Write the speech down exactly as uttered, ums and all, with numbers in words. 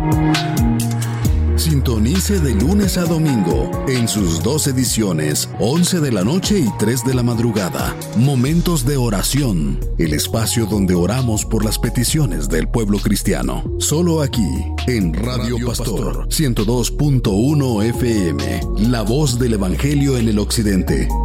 Sintonice de lunes a domingo en sus dos ediciones, once de la noche y tres de la madrugada. Momentos de oración, el espacio donde oramos por las peticiones del pueblo cristiano. Solo aquí, en Radio, Radio Pastor, ciento dos punto uno F M, la voz del Evangelio en el Occidente.